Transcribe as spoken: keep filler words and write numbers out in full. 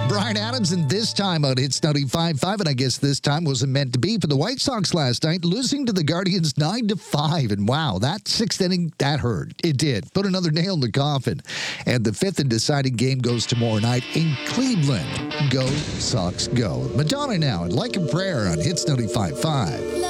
Bryan Adams, and this time on Hits ninety-five point five, and I guess this time wasn't meant to be for the White Sox last night, losing to the Guardians nine to five. And wow, that sixth inning, that hurt. It did. Put another nail in the coffin. And the fifth and deciding game goes tomorrow night in Cleveland. Go, Sox, go. Madonna now, and Like a Prayer on Hits ninety-five point five.